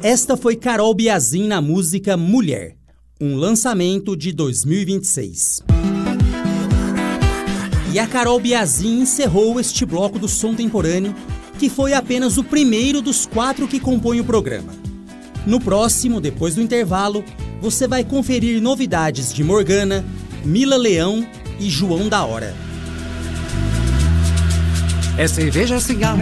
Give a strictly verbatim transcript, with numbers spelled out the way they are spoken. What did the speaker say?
Esta foi Carol Biazin na música Mulher, um lançamento de dois mil e vinte e seis. E a Carol Biazin encerrou este bloco do Som Temporâneo, que foi apenas o primeiro dos quatro que compõem o programa. No próximo, depois do intervalo, você vai conferir novidades de Morgana, Mila Leão e João da Hora. É cerveja, cigarro,